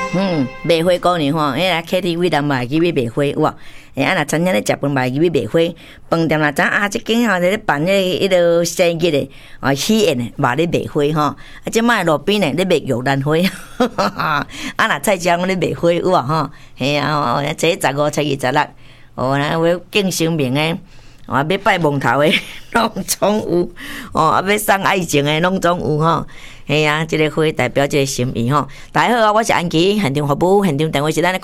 卖花姑娘吼，迄来 KTV 人嘛去买卖花有无？啊，若餐厅咧食饭嘛去买卖花，饭店若知啊，即间吼咧办迄个生日诶，喜宴诶，嘛咧卖花吼。啊，即摆路边咧咧卖玉兰花，啊，若菜市场咧卖花有无吼？嘿啊，初15、初26，要敬神明诶。要拜蒙头的拢总有，要送爱情的拢总有吼。嘿啊，这个花代表这个心意吼。大家好，我是安琪，现场服务，现场电话是咱的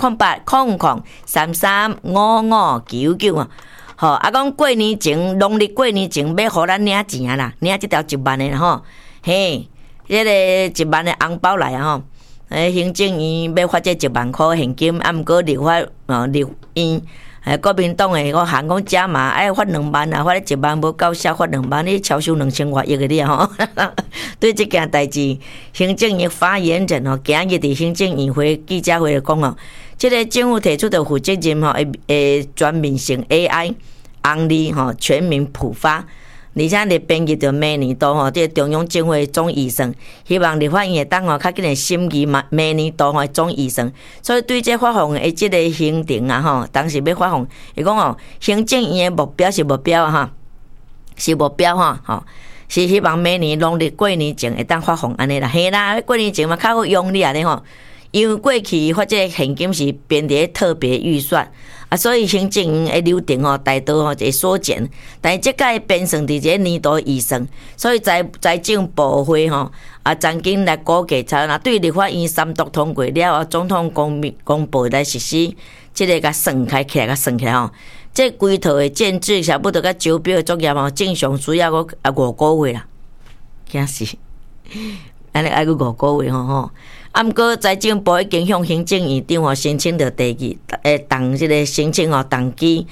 0800335599啊。吼，啊，讲过年前，农历过年前要互咱领钱啊啦，领这条1万的啦吼。嘿，这个1万的红包来啊吼。行政院要发这1万块现金，啊，毋过立法立院。国民党诶，我喊讲加码，爱发2万啊，发1万无够少，发2万，你超收2000多亿个你吼。对这件代志，行政院发言人吼，今日伫行政院会记者会讲哦，这个政府提出的负责任吼，全面性 AI 红利吼，全民普发。而且咧编辑着明年度吼，这中央政府总预算，希望立法院会当吼较紧诶审议嘛，明年度吼总预算。所以对这发放诶即个行程啊吼，当时要发放，伊讲吼，行政院诶目标是目标哈，是目标吼，是希望明年农历过年前会当发放安尼啦，嘿啦，过年前嘛较好用你安尼吼，因为过去发这现金是编伫特别预算。啊，所以行政院的流程吼，大多吼会缩减，但是这个变成伫这年度预算，所以财政部会吼曾经来估计，若对立法院3读通过了后，总统公布来实施，这个甲算起来吼，这规套的建制差不多甲招标的作业吼，正常需要5个月啦，惊死，安尼爱个5个月吼。啊，毋过财政部已经向行政院长吼申请着第二动即个申请吼动机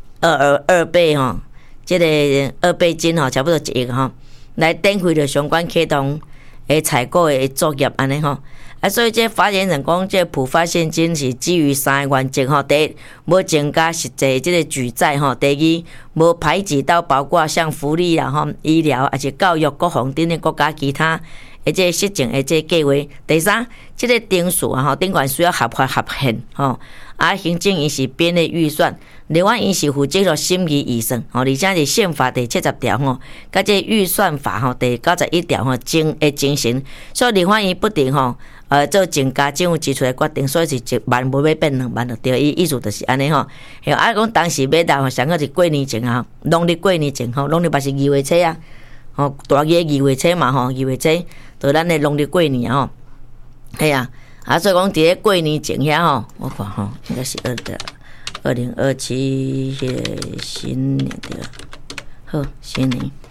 2倍吼，即个2倍金吼差不多1亿吼，来展开着相关启动采购的作业安尼吼。啊，所以这发言人讲，这普发现金是基于3个原则吼：第一，无增加实际即个举债吼；第二，无排挤到包括像福利啦吼、医疗而且教育、国防等的国家其他。这实证这计划，第三，这个定数啊吼，顶管需要合法合宪吼。啊，行政院是编的预算，立法院是负责了审议预算吼，而且是宪法第70条吼，甲这预算法吼第91条吼精神，所以立法院不定吼做增加政府支出的决定，所以是1万无要变2万就对，意思就是安尼吼。啊，讲当时要到上个是过年前啊，农历过年前吼，农历嘛是2月初啊，吼大月2月初嘛吼，2月初。就咱的农历过年吼，系啊，所以讲伫咧过年前遐吼，我看吼，应该是2027新年对啦，好新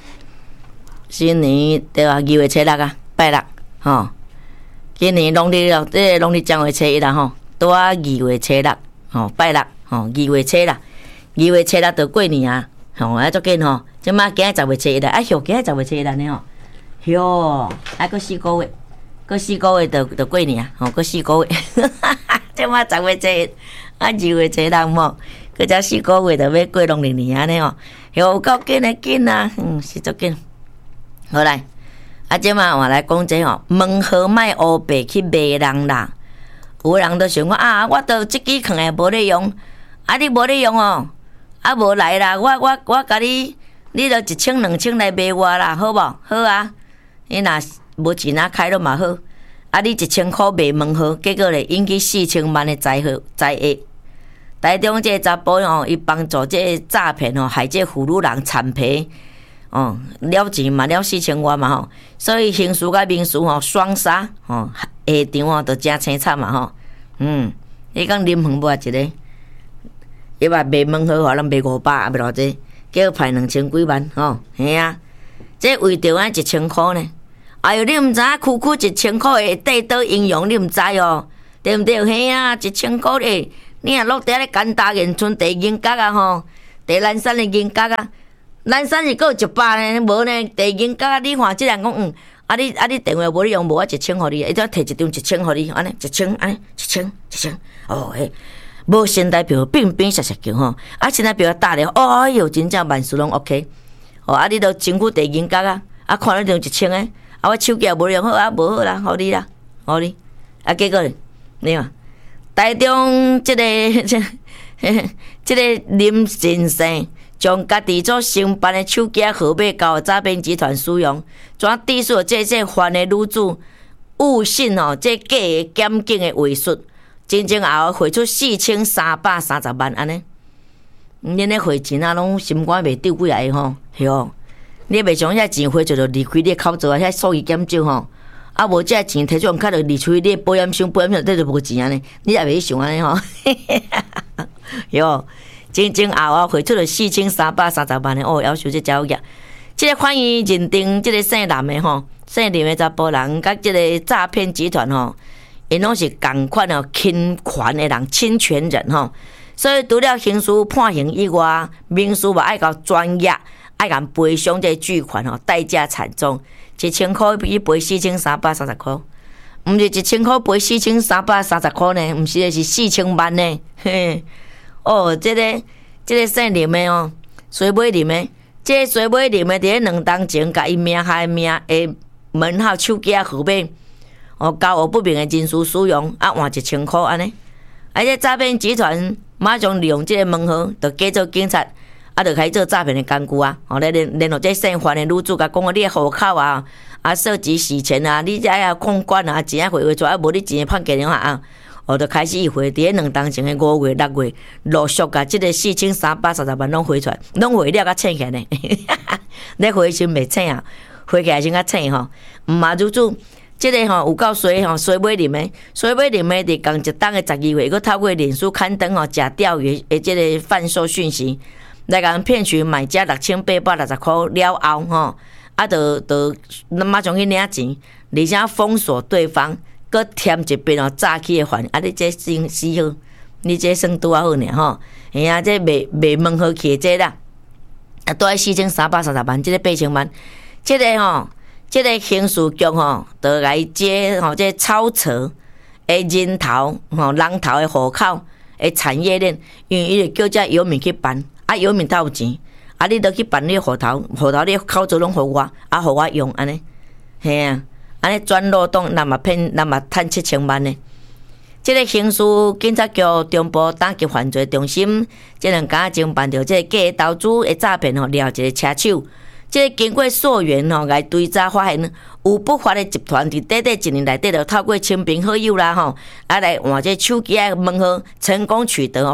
年对啊，2月初6啊，拜6吼，今年农历哦，这农历正月初1啦吼，拄啊2月初6吼，拜6吼，2月初6就过年啊，吼啊足紧吼，即马今日10月初1啦，啊后今日10月初1啦呢吼。哟，还阁4个月，阁4个月就过年啊！吼，阁4个月，即马10月初1，啊2月初6么？阁才4个月就要过农历年安尼吼，有够紧啊！是足紧。好来，即马我来讲这吼，问号卖乌白去卖人啦。有人都想讲啊，我都即支囥诶无咧用，啊你无咧用哦，啊无来啦，我甲你就1000、2000来卖我啦，好无？好啊。你若无钱啊开了嘛好，啊你1000块卖问号，结果咧引起4000万的灾厄。台中这查甫吼，伊帮助这诈骗吼，害这妇女人惨赔，了钱嘛了4000万嘛吼，所以刑事甲民事吼双杀吼，下场吼都真凄惨嘛吼。你讲啉饭无一个，伊话卖问号，互人卖500，啊袂偌济，叫派2000几万吼，嘿啊。这为着咱1000块呢，哎哟，你毋知影区1000块会缀倒应用，你毋知哦，对毋对？嘿啊，1000块诶，你若落地咧干大园村地银角啊吼，地南山的银角啊，南山是够100呢，无呢地银角啊，你看即人讲啊你电话无你用，无我1000互你，伊则摕一张1000互你，安尼1000安尼1000，哦嘿。无身代票变变实叫吼，啊身代票打了，哎哟，真正万事拢 OK。啊，你都争取地银角啊，看你张1000个，我手机也无用好啊，无好啦，互你啦，互你，结果你看，台中这个林先生将家己所承办的手机号码交诈骗集团使用，怎指出这犯的女子误信这假的检警的话术，前后汇出4330万安尼。恁咧汇钱啊，拢心肝袂丢几来吼，是哦。你袂将遐钱汇出就离开你口座啊，遐数据减少吼。啊，无这钱摕出用卡就离开你保险箱，这就无钱安尼，你也袂去想安尼吼。哟，前后汇出了4330万的要求这交易。这个法院认定这个姓林的吼，姓林的查甫人，甲这个诈骗集团吼，因拢是同款侵权的人、侵权人吼。所以除了刑事判刑以外，民事嘛爱甲专业，爱甲赔偿这巨款吼，代价惨重，1000块去赔4330块，毋是1000块赔4330块呢，毋是是4000万呢。嘿，哦，这个姓林的水尾林的，这个水尾林的伫咧2当前，甲伊名下名的门号手机号码，交予不明的人士使用，换1000块安尼。而且诈骗集团马上利用这个门号，就假做警察，就开始做诈骗的工具啊！来联络这姓范的女子，甲讲你的户口啊，涉及洗钱啊，你这要控管啊，钱汇出来，无你钱判给人啊！就开始一汇，伫咧2当前的5月、6月，陆续甲这个4330万拢汇出来，拢汇了甲醒起来呢。你汇先袂醒啊，汇起来先甲醒吼，毋嘛如此。这个有够衰衰尾林的，衰尾林的伫共一档的12月，佮透过脸书刊登假钓鱼的这个贩售讯息，来共骗取买家6860块了后就马上去领钱，而且封锁对方，佮添一笔诈欺的犯，你这真死好，你这算拄好呢吼，嘿啊，这卖门号去这啦，都要4330万，这个8000万，这个这个刑事局就来接这超扯的人头人头的户口的产业链，因为伊就叫这游民去办，游民才有钱，你就去办你户头你口座拢互我，互我用安尼，嘿啊，安尼转漏洞，那么骗，那么赚7000万呢？这个刑事警察局中部打击犯罪中心，这2天前办到这个假投资的诈骗掠一个车手。这经过溯源来追查发现，有不法的集团伫短1年内底，就透过亲朋好友啦来换这手机的门号，成功取得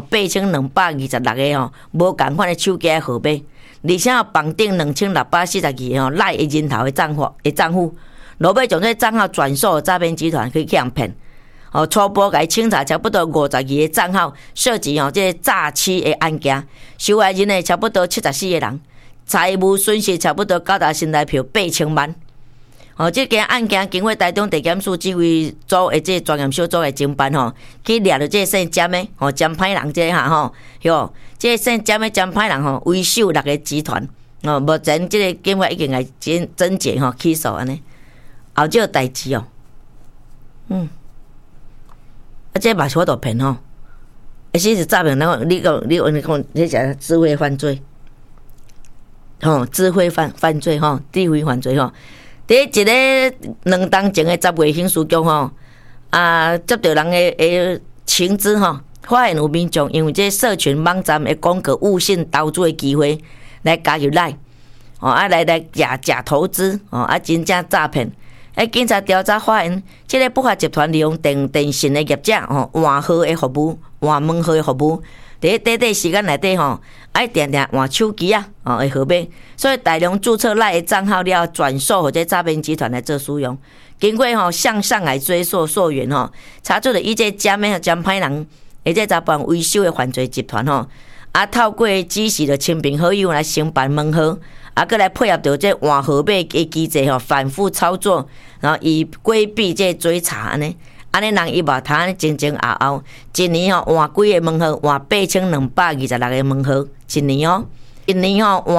8226个无共款的手机的号码，而且绑定2642个赖的人头的账户，落尾将这账号转售诈骗集团去向骗。初步甲伊清查差不多52个账号，涉及这诈欺的案件，受害人呢差不多74个人。财务损失差不多高达新台币8000万。这件案件经过台中地检署指挥组的这专业小组的侦办去抓到这姓詹的詹歹人这下这姓詹的詹歹人为首6个集团目前这个警察已经来侦结起诉安尼，后这代志这嘛是我都骗其实诈骗你讲这是智慧犯罪。智慧犯罪智慧犯罪第一个2当前的10月刑事局接到人的情资发现有民众因为这社群网站的广告误信投资的机会来加入来来假投资真正诈骗。警察调查发现，这个不法集团利用电信的业者换号的服务、换门号的服务。在短时间内底爱定换手机的号码，所以大量注册赖的账号了转售或者诈骗集团来做使用。经过向上来追溯源查出了以这詹歹人，而且查办为首的犯罪集团透过指示的亲朋好友来承办门号，搁来配合到这换号码的机制反复操作，然后以规避这追查安尼人伊无通前后一年换几个门号，换8226个门号，一年换